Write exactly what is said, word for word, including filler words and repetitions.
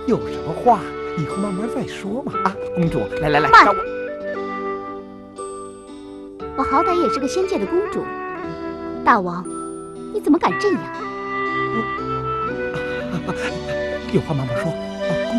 有什么话以后慢慢再说嘛。啊，公主，来来来， 慢让我。 我好歹也是个仙界的公主，大王，你怎么敢这样？ 有话慢慢说。